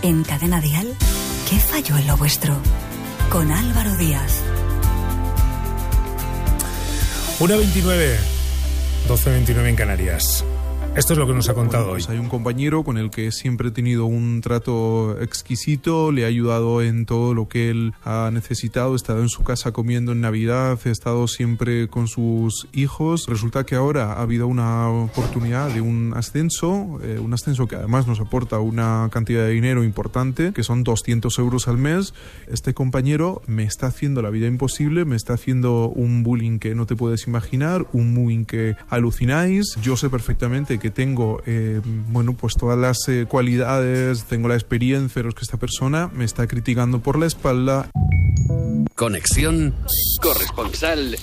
En Cadena Dial, ¿qué falló en lo vuestro? Con Álvaro Díaz. 1:29, 12:29 en Canarias. Esto es lo que nos ha contado hoy. Hay un compañero con el que siempre he tenido un trato exquisito, le he ayudado en todo lo que él ha necesitado, he estado en su casa comiendo en Navidad, he estado siempre con sus hijos. Resulta que ahora ha habido una oportunidad de un ascenso que además nos aporta una cantidad de dinero importante, que son 200 euros al mes. Este compañero me está haciendo la vida imposible, me está haciendo un bullying que no te puedes imaginar, un bullying que alucináis. Yo sé perfectamente que tengo pues todas las cualidades, tengo la experiencia, pero es que esta persona me está criticando por la espalda. Conexión corresponsal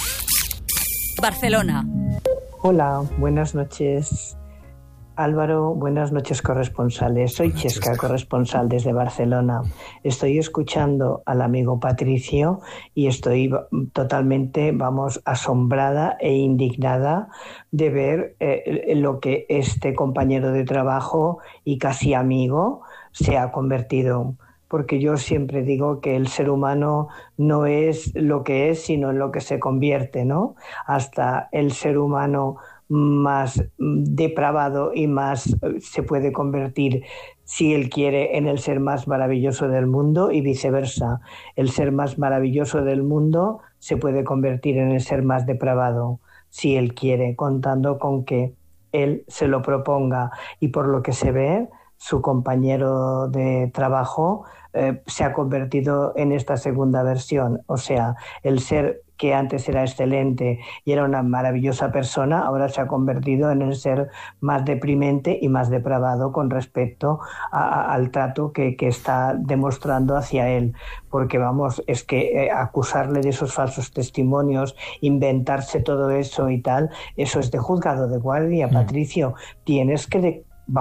Barcelona. Hola, buenas noches Álvaro, buenas noches corresponsales. Soy Chesca, corresponsal desde Barcelona. Estoy escuchando al amigo Patricio y estoy totalmente, asombrada e indignada de ver lo que este compañero de trabajo y casi amigo se ha convertido. Porque yo siempre digo que el ser humano no es lo que es, sino en lo que se convierte, ¿no? Hasta el ser humano más depravado y más se puede convertir, si él quiere, en el ser más maravilloso del mundo, y viceversa. El ser más maravilloso del mundo se puede convertir en el ser más depravado, si él quiere, contando con que él se lo proponga. Y por lo que se ve, su compañero de trabajo se ha convertido en esta segunda versión. O sea, el ser que antes era excelente y era una maravillosa persona, ahora se ha convertido en el ser más deprimente y más depravado con respecto al trato que está demostrando hacia él. Porque es que acusarle de esos falsos testimonios, inventarse todo eso y tal, eso es de juzgado de guardia, Patricio. Tienes que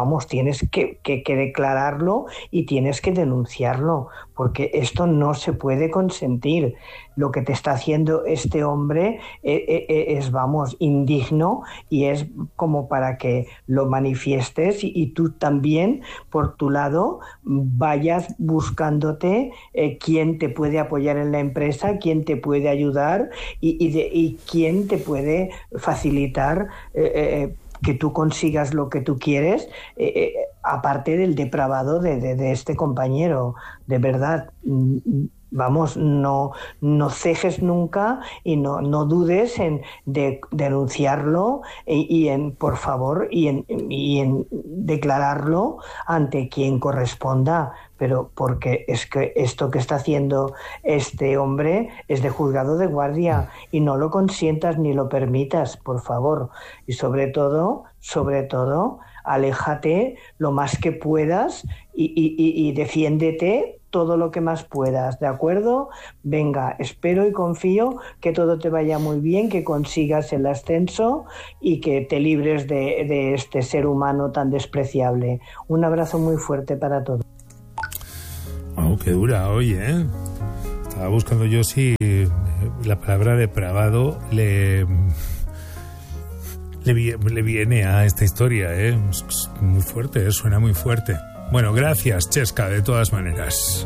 declararlo y tienes que denunciarlo, porque esto no se puede consentir. Lo que te está haciendo este hombre es indigno, y es como para que lo manifiestes y tú también, por tu lado, vayas buscándote quién te puede apoyar en la empresa, quién te puede ayudar y quién te puede facilitar que tú consigas lo que tú quieres, aparte del depravado de este compañero. De verdad, no cejes nunca y no dudes en denunciarlo y en declararlo ante quien corresponda. Pero porque es que esto que está haciendo este hombre es de juzgado de guardia, y no lo consientas ni lo permitas, por favor. Y sobre todo, aléjate lo más que puedas y defiéndete todo lo que más puedas, ¿de acuerdo? Venga, espero y confío que todo te vaya muy bien, que consigas el ascenso y que te libres de este ser humano tan despreciable. Un abrazo muy fuerte para todos. Oh, qué dura hoy, ¿eh? Estaba buscando yo si la palabra depravado le viene a esta historia, ¿eh? Es muy fuerte, suena muy fuerte. Bueno, gracias, Chesca, de todas maneras.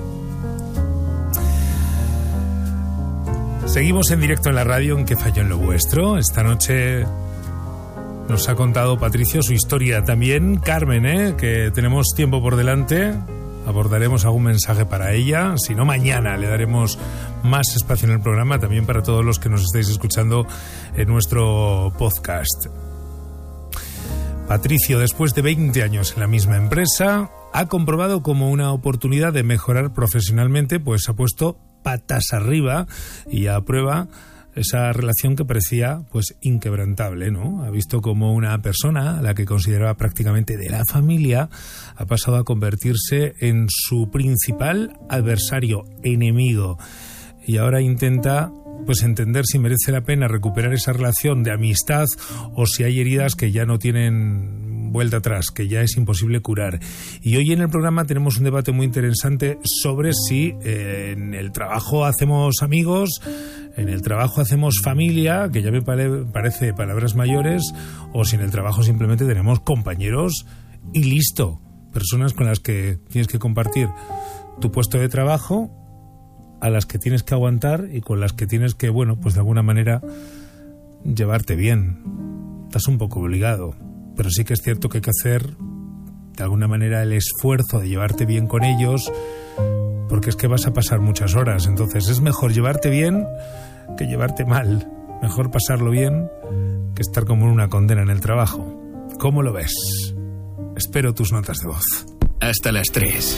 Seguimos en directo en la radio en ¿Qué falló en lo vuestro? Esta noche nos ha contado Patricio su historia también. Carmen, que tenemos tiempo por delante. Abordaremos algún mensaje para ella. Si no, mañana le daremos más espacio en el programa, también para todos los que nos estáis escuchando en nuestro podcast. Patricio, después de 20 años en la misma empresa, ha comprobado como una oportunidad de mejorar profesionalmente, pues ha puesto patas arriba y a prueba esa relación que parecía pues inquebrantable, ¿no? Ha visto como una persona a la que consideraba prácticamente de la familia ha pasado a convertirse en su principal adversario, enemigo, y ahora intenta pues entender si merece la pena recuperar esa relación de amistad o si hay heridas que ya no tienen vuelta atrás, que ya es imposible curar. Y hoy en el programa tenemos un debate muy interesante sobre si en el trabajo hacemos amigos, en el trabajo hacemos familia, que ya me parece palabras mayores, o si en el trabajo simplemente tenemos compañeros y listo. personas con las que tienes que compartir tu puesto de trabajo, a las que tienes que aguantar y con las que tienes que, bueno, pues de alguna manera llevarte bien. Estás un poco obligado, pero sí que es cierto que hay que hacer de alguna manera el esfuerzo de llevarte bien con ellos, porque es que vas a pasar muchas horas. Entonces es mejor llevarte bien que llevarte mal. Mejor pasarlo bien que estar como en una condena en el trabajo. ¿Cómo lo ves? Espero tus notas de voz. Hasta las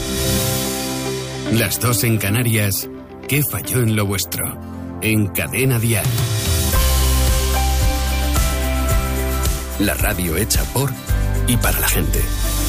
3. Las 2 en Canarias. ¿Qué falló en lo vuestro? En Cadena Dial. La radio hecha por y para la gente.